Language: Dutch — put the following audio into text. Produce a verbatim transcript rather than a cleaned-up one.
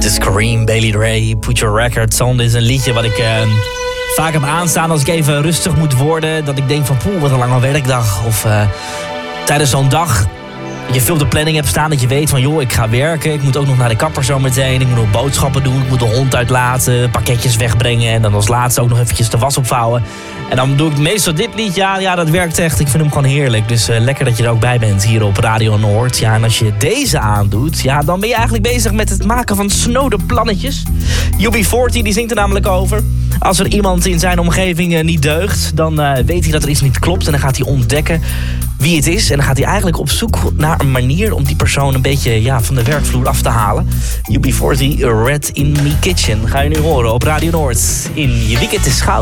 Scream, Bailey Ray, Put Your Records On. Dit is een liedje wat ik uh, vaak heb aanstaan als ik even rustig moet worden. Dat ik denk van, poeh, wat een lange werkdag. Of uh, tijdens zo'n dag dat je veel op de planning hebt staan. Dat je weet van, joh, ik ga werken. Ik moet ook nog naar de kapper zo meteen. Ik moet nog boodschappen doen. Ik moet de hond uitlaten. Pakketjes wegbrengen. En dan als laatste ook nog eventjes de was opvouwen. En dan doe ik meestal dit lied. Ja, ja, dat werkt echt. Ik vind hem gewoon heerlijk. Dus uh, lekker dat je er ook bij bent hier op Radio Noord. Ja, en als je deze aandoet, ja, dan ben je eigenlijk bezig met het maken van snode plannetjes. U B veertien, die zingt er namelijk over. Als er iemand in zijn omgeving uh, niet deugt, dan uh, weet hij dat er iets niet klopt. En dan gaat hij ontdekken wie het is. En dan gaat hij eigenlijk op zoek naar een manier om die persoon een beetje ja, van de werkvloer af te halen. U B veertien, Red in Me Kitchen. Ga je nu horen op Radio Noord. In je weekend is goud.